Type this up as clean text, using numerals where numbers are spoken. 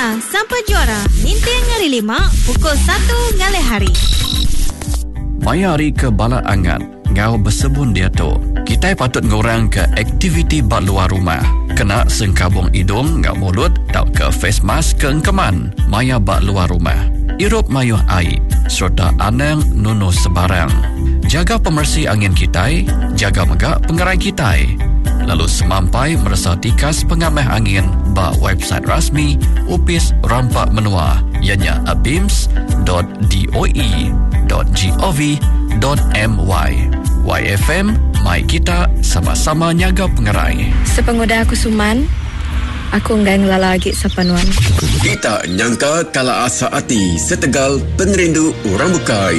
sampai juara Ninteng ngari 5 pukul 1 ngalih hari. Mayari ke bala angan ngau bersebun dia tu. Kita patut ngurang ke aktiviti bak luar rumah. Kena sengkabung hidung ngau mulut tau ke face mask ke engkeman. Maya bak luar rumah. Irup mayuh air serta anang nunu sebarang. Jaga pemersih angin kita, jaga megak pengerai kita. Lalu semampai merasa tikas pengamah angin ba website rasmi Upis Rampak Menua ianya abims.doe.gov.my. YFM, mai kita sama-sama nyaga pengerai. Sepenguda aku Suman, aku enggak ngelala lagi sapanuan. Kita nyangka kala asa hati setegal penerindu orang bukai.